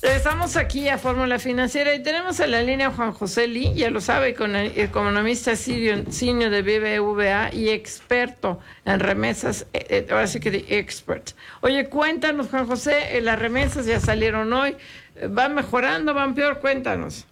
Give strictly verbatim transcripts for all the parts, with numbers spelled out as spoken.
Regresamos aquí a Fórmula Financiera y tenemos en la línea a Juan José Lee, ya lo sabe, con el economista senior de B B V A y experto en remesas, eh, ahora sí que de expert. Oye, cuéntanos, Juan José, eh, las remesas ya salieron hoy, ¿van mejorando, van peor? Cuéntanos.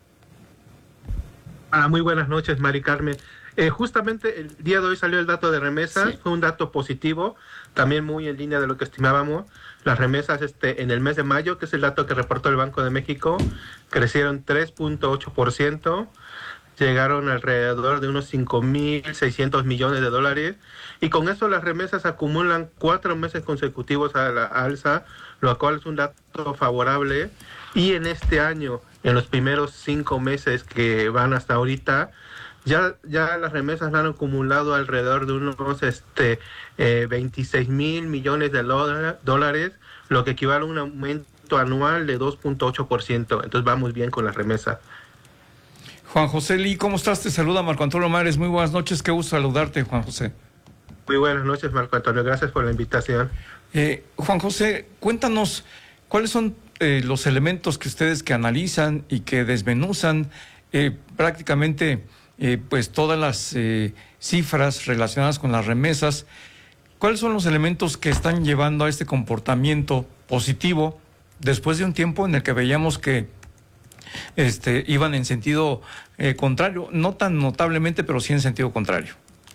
Ah, muy buenas noches, Mari Carmen. Eh, justamente el día de hoy salió el dato de remesas, sí. Fue un dato positivo, también muy en línea de lo que estimábamos. Las remesas este, en el mes de mayo, que es el dato que reportó el Banco de México, crecieron tres punto ocho por ciento, llegaron alrededor de unos cinco mil seiscientos millones de dólares, y con eso las remesas acumulan cuatro meses consecutivos a la alza, lo cual es un dato favorable, y en este año, en los primeros cinco meses que van hasta ahorita, Ya, ya las remesas han acumulado alrededor de unos este, eh, veintiséis mil millones de dólares, lo que equivale a un aumento anual de dos punto ocho por ciento. Entonces vamos bien con las remesas. Juan José Lee, ¿cómo estás? Te saluda Marco Antonio Mares. Muy buenas noches, qué gusto saludarte, Juan José. Muy buenas noches, Marco Antonio. Gracias por la invitación. Eh, Juan José, cuéntanos, ¿cuáles son eh, los elementos que ustedes que analizan y que desmenuzan eh, prácticamente... Eh, pues todas las eh, cifras relacionadas con las remesas? ¿Cuáles son los elementos que están llevando a este comportamiento positivo después de un tiempo en el que veíamos que este, iban en sentido eh, contrario, no tan notablemente, pero sí en sentido contrario?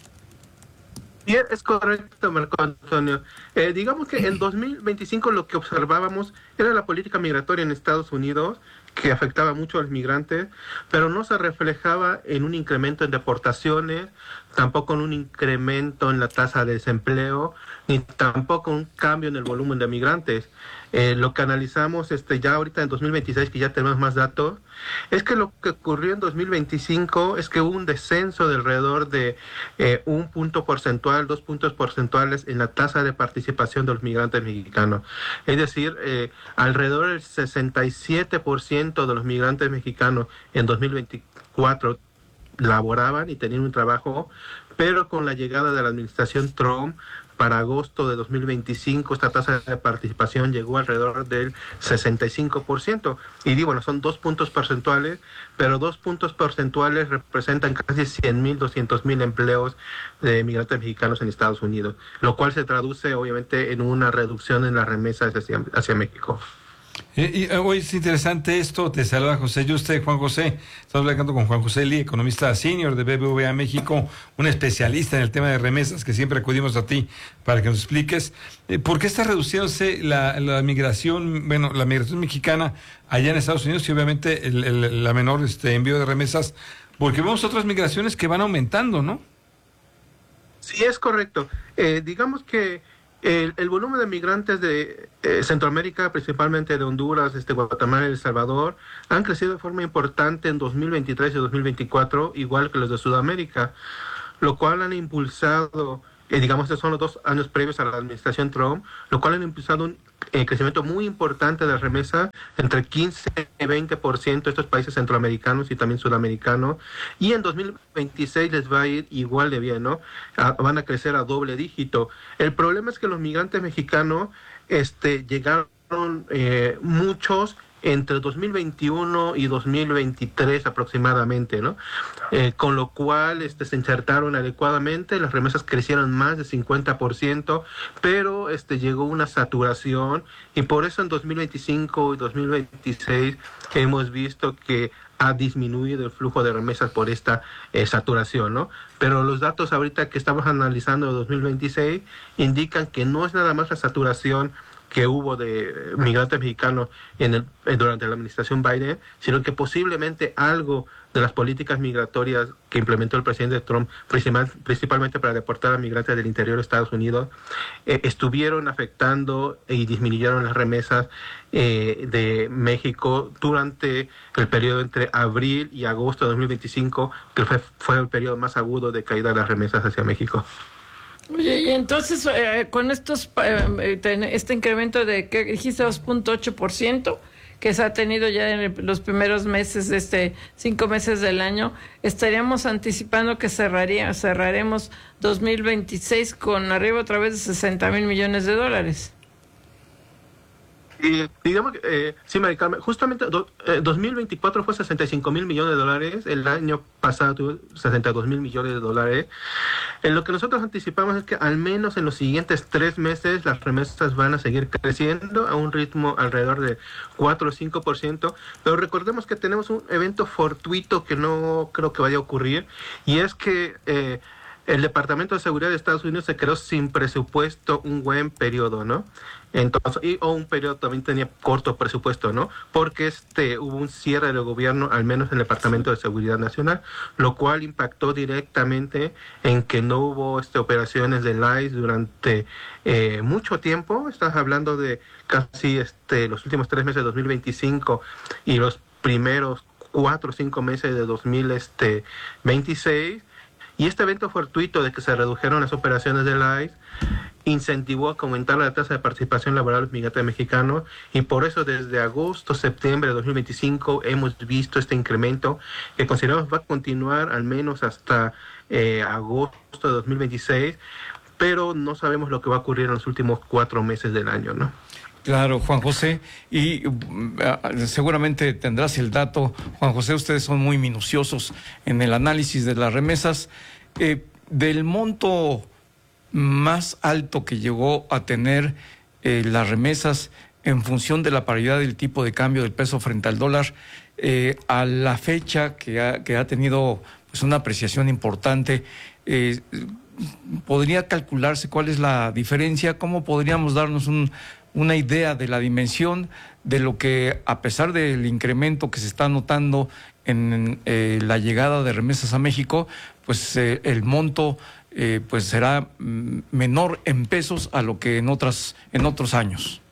Sí, es correcto, Marco Antonio. Eh, digamos que en dos mil veinticinco lo que observábamos era la política migratoria en Estados Unidos, que afectaba mucho a los migrantes, pero no se reflejaba en un incremento en deportaciones, tampoco en un incremento en la tasa de desempleo, ni tampoco un cambio en el volumen de migrantes. Eh, lo que analizamos este, ya ahorita en dos mil veintiséis, que ya tenemos más datos, es que lo que ocurrió en dos mil veinticinco es que hubo un descenso de alrededor de eh, un punto porcentual, dos puntos porcentuales en la tasa de participación de los migrantes mexicanos. Es decir, eh, alrededor del sesenta y siete por ciento de los migrantes mexicanos en dos mil veinticuatro laboraban y tenían un trabajo, pero con la llegada de la administración Trump, para agosto de dos mil veinticinco, esta tasa de participación llegó alrededor del sesenta y cinco por ciento. Y digo, bueno, son dos puntos porcentuales, pero dos puntos porcentuales representan casi cien mil, doscientos mil empleos de migrantes mexicanos en Estados Unidos, lo cual se traduce obviamente en una reducción en las remesas hacia, hacia México. Eh, y, hoy es interesante esto, te saluda José Yuste. Juan José, estamos hablando con Juan José Lee, economista senior de B B V A México, un especialista en el tema de remesas, que siempre acudimos a ti para que nos expliques eh, por qué está reduciéndose la, la migración, bueno, la migración mexicana allá en Estados Unidos y obviamente el, el, la menor este, envío de remesas, porque vemos otras migraciones que van aumentando, ¿no? Sí, es correcto. Eh, digamos que El, el volumen de migrantes de eh, Centroamérica, principalmente de Honduras, este, Guatemala y El Salvador, han crecido de forma importante en dos mil veintitrés y dos mil veinticuatro, igual que los de Sudamérica, lo cual han impulsado, eh, digamos, estos son los dos años previos a la administración Trump, lo cual han impulsado un eh, crecimiento muy importante de las remesas, entre quince y veinte por ciento de estos países centroamericanos y también sudamericanos, y en dos mil veintiséis les va a ir igual de bien, ¿no? A, van a crecer a doble dígito. El problema es que los migrantes mexicanos este, llegaron eh, muchos entre dos mil veintiuno y dos mil veintitrés aproximadamente, ¿no? Eh, con lo cual este, se insertaron adecuadamente, las remesas crecieron más de cincuenta por ciento, pero este, llegó una saturación, y por eso en dos mil veinticinco y dos mil veintiséis hemos visto que ha disminuido el flujo de remesas por esta eh, saturación, ¿no? Pero los datos ahorita que estamos analizando de dos mil veintiséis indican que no es nada más la saturación que hubo de migrantes mexicanos en el, durante la administración Biden, sino que posiblemente algo de las políticas migratorias que implementó el presidente Trump, principal, principalmente para deportar a migrantes del interior de Estados Unidos, eh, estuvieron afectando y disminuyeron las remesas eh, de México durante el periodo entre abril y agosto de dos mil veinticinco, que fue, fue el periodo más agudo de caída de las remesas hacia México. Oye, y entonces eh, con estos eh, este incremento de, ¿qué dijiste? dos punto ocho por ciento que se ha tenido ya en el, los primeros meses de este cinco meses del año, estaríamos anticipando que cerraría, cerraremos dos mil veintiséis con arriba otra vez de sesenta mil millones de dólares. Y digamos que, eh, sí, Mari Carmen, justamente do, eh, dos mil veinticuatro fue sesenta y cinco mil millones de dólares, el año pasado tuvo sesenta y dos mil millones de dólares. En lo que nosotros anticipamos es que al menos en los siguientes tres meses las remesas van a seguir creciendo a un ritmo alrededor de cuatro o cinco por ciento, pero recordemos que tenemos un evento fortuito que no creo que vaya a ocurrir, y es que eh, el Departamento de Seguridad de Estados Unidos se quedó sin presupuesto un buen periodo, ¿no? Entonces, y, o un periodo también tenía corto presupuesto, ¿no? Porque este hubo un cierre del gobierno, al menos en el Departamento de Seguridad Nacional, lo cual impactó directamente en que no hubo este, operaciones del I C E durante eh, mucho tiempo. Estás hablando de casi este los últimos tres meses de dos mil veinticinco y los primeros cuatro o cinco meses de dos mil veintiséis. Y este evento fortuito de que se redujeron las operaciones del I C E incentivó a aumentar la tasa de participación laboral de los migrantes mexicanos, y por eso desde agosto, septiembre de dos mil veinticinco hemos visto este incremento que consideramos va a continuar al menos hasta eh, agosto de dos mil veintiséis, pero no sabemos lo que va a ocurrir en los últimos cuatro meses del año, ¿no? Claro, Juan José, y uh, seguramente tendrás el dato, Juan José, ustedes son muy minuciosos en el análisis de las remesas. Eh, del monto más alto que llegó a tener eh, las remesas en función de la paridad del tipo de cambio del peso frente al dólar, eh, a la fecha que ha, que ha tenido pues, una apreciación importante, eh, ¿podría calcularse cuál es la diferencia? ¿Cómo podríamos darnos un, una idea de la dimensión de lo que, a pesar del incremento que se está notando en eh, la llegada de remesas a México, pues eh, el monto eh, pues será menor en pesos a lo que en otras en otros años?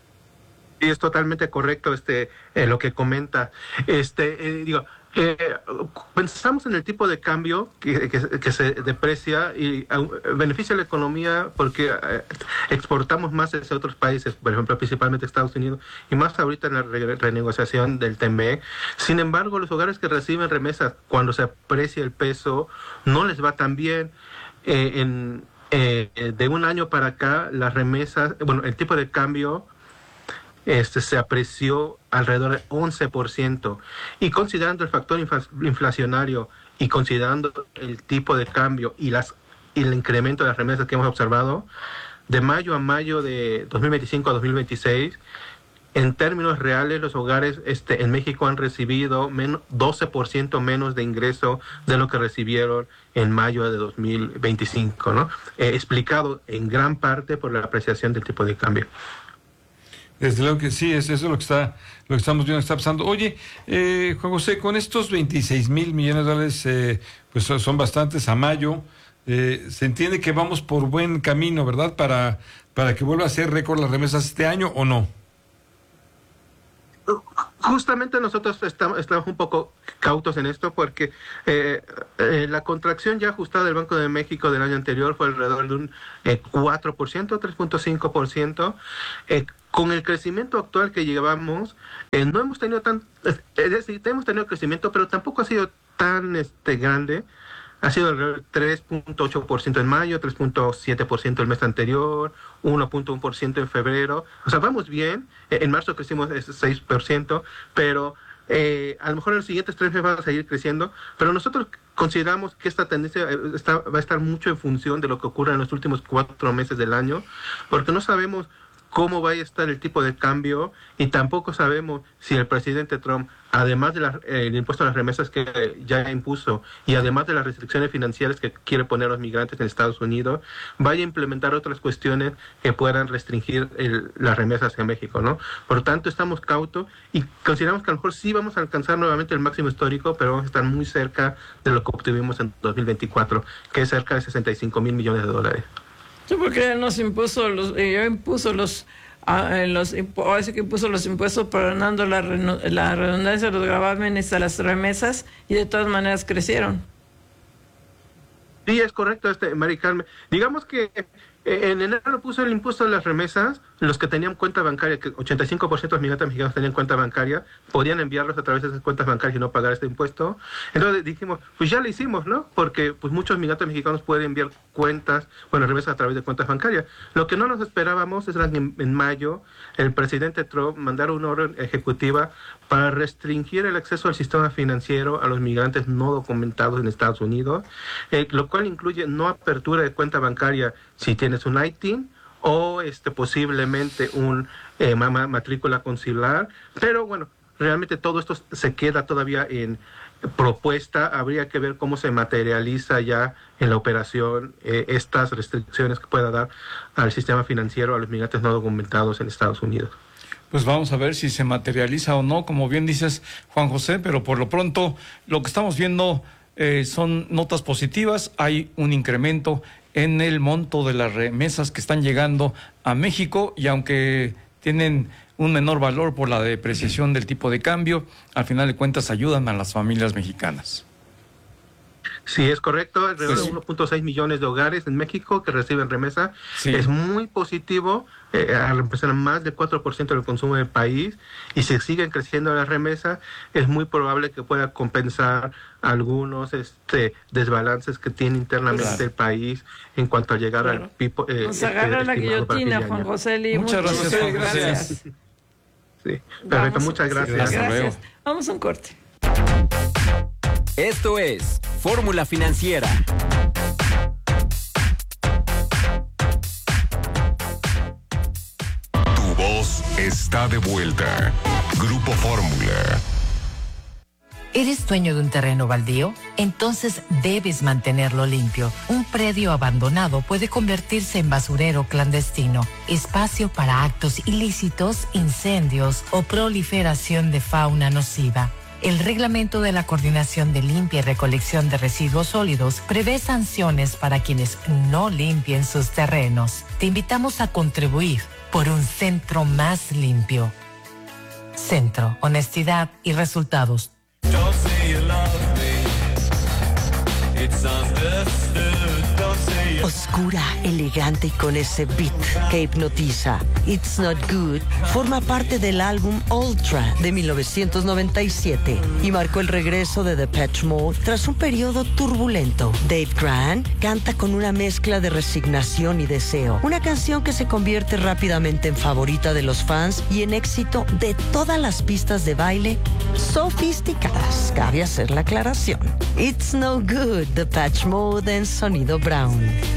Sí, es totalmente correcto este eh, lo que comenta. Este eh, digo, eh, pensamos en el tipo de cambio que, que, que se deprecia y uh, beneficia a la economía porque uh, exportamos más hacia otros países, por ejemplo, principalmente Estados Unidos, y más ahorita en la re renegociación del T M E. Sin embargo, los hogares que reciben remesas, cuando se aprecia el peso, no les va tan bien. Eh, en, eh, de un año para acá, las remesas, bueno, el tipo de cambio este, se apreció alrededor del once por ciento. Y considerando el factor infla inflacionario y considerando el tipo de cambio y, las, y el incremento de las remesas que hemos observado, de mayo a mayo de dos mil veinticinco a dos mil veintiséis, en términos reales, los hogares este, en México han recibido menos, doce por ciento menos de ingreso de lo que recibieron en mayo de dos mil veinticinco, ¿no? Eh, explicado en gran parte por la apreciación del tipo de cambio. Desde luego que sí, es eso lo que está, lo que estamos viendo, está pasando. Oye, eh, Juan José, con estos veintiséis mil millones de dólares, eh, pues son, son bastantes a mayo. Eh, se entiende que vamos por buen camino, ¿verdad? Para, para que vuelva a ser récord las remesas este año, ¿o no? Justamente nosotros estamos, estamos un poco cautos en esto porque eh, eh, la contracción ya ajustada del Banco de México del año anterior fue alrededor de un eh, cuatro por ciento, tres punto cinco por ciento. Eh, con el crecimiento actual que llevamos, eh, no hemos tenido tan, es decir, hemos tenido crecimiento, pero tampoco ha sido tan este grande. Ha sido alrededor del tres punto ocho por ciento en mayo, tres punto siete por ciento el mes anterior, uno punto uno por ciento en febrero. O sea, vamos bien. En marzo crecimos seis por ciento, pero eh, a lo mejor en los siguientes tres meses van a seguir creciendo. Pero nosotros consideramos que esta tendencia está, va a estar mucho en función de lo que ocurra en los últimos cuatro meses del año, porque no sabemos cómo va a estar el tipo de cambio y tampoco sabemos si el presidente Trump, además del eh, impuesto a las remesas que ya impuso y además de las restricciones financieras que quiere poner a los migrantes en Estados Unidos, vaya a implementar otras cuestiones que puedan restringir el, las remesas en México, ¿no? Por lo tanto, estamos cautos y consideramos que a lo mejor sí vamos a alcanzar nuevamente el máximo histórico, pero vamos a estar muy cerca de lo que obtuvimos en dos mil veinticuatro, que es cerca de sesenta y cinco mil millones de dólares. Sí, porque él nos impuso los, eh, impuso los, ah, los, parece que impuso los impuestos perdonando la, la redundancia de los gravámenes a las remesas y de todas maneras crecieron. Sí, es correcto, este, Mari Carmen. Digamos que eh, en enero puso el impuesto a las remesas los que tenían cuenta bancaria, que ochenta y cinco por ciento de los migrantes mexicanos tenían cuenta bancaria, podían enviarlos a través de esas cuentas bancarias y no pagar este impuesto. Entonces dijimos, pues ya lo hicimos, ¿no? Porque pues muchos migrantes mexicanos pueden enviar cuentas, bueno, remesas a través de cuentas bancarias. Lo que no nos esperábamos es que en, en mayo el presidente Trump mandara una orden ejecutiva para restringir el acceso al sistema financiero a los migrantes no documentados en Estados Unidos, eh, lo cual incluye no apertura de cuenta bancaria si tienes un I T I N, o este posiblemente un eh, matrícula consular, pero bueno, realmente todo esto se queda todavía en propuesta. Habría que ver cómo se materializa ya en la operación eh, estas restricciones que pueda dar al sistema financiero a los migrantes no documentados en Estados Unidos. Pues vamos a ver si se materializa o no, como bien dices, Juan José, pero por lo pronto lo que estamos viendo eh, son notas positivas. Hay un incremento en el monto de las remesas que están llegando a México, y aunque tienen un menor valor por la depreciación del tipo de cambio, al final de cuentas ayudan a las familias mexicanas. Sí, es correcto. Alrededor de uno punto seis millones de hogares en México que reciben remesa. Sí. Es muy positivo. Eh, representan más del cuatro por ciento del consumo del país, y si siguen creciendo las remesas, es muy probable que pueda compensar algunos este, desbalances que tiene internamente claro. el país en cuanto a llegar claro. al pipo. Eh, Nos agarra este, la guillotina, Juan José Lee. Muchas, muchas gracias, Juan José. Gracias. Sí, perfecto, muchas gracias. gracias. gracias. Vamos a un corte. Esto es Fórmula Financiera. Tu voz está de vuelta. Grupo Fórmula. ¿Eres dueño de un terreno baldío? Entonces debes mantenerlo limpio. Un predio abandonado puede convertirse en basurero clandestino, espacio para actos ilícitos, incendios o proliferación de fauna nociva. El Reglamento de la Coordinación de Limpia y Recolección de Residuos Sólidos prevé sanciones para quienes no limpien sus terrenos. Te invitamos a contribuir por un centro más limpio. Centro, honestidad y resultados. Oscura, elegante y con ese beat que hipnotiza. It's Not Good forma parte del álbum Ultra de mil novecientos noventa y siete y marcó el regreso de Depeche Mode tras un periodo turbulento. Dave Grant canta con una mezcla de resignación y deseo, una canción que se convierte rápidamente en favorita de los fans y en éxito de todas las pistas de baile sofisticadas. Cabe hacer la aclaración. It's No Good, Depeche Mode en Sonido Brown.